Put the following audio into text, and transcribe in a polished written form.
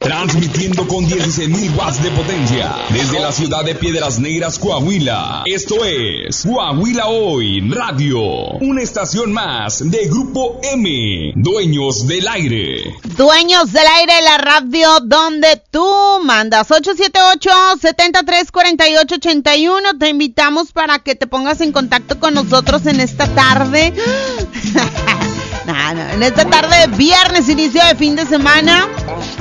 Transmitiendo con 16.000 watts de potencia desde la ciudad de Piedras Negras, Coahuila. Esto es Coahuila Hoy Radio, una estación más de Grupo M, Dueños del Aire. Dueños del Aire, la radio donde tú mandas. 878-734881. Te invitamos para que te pongas en contacto con nosotros en esta tarde. En esta tarde de viernes, inicio de fin de semana.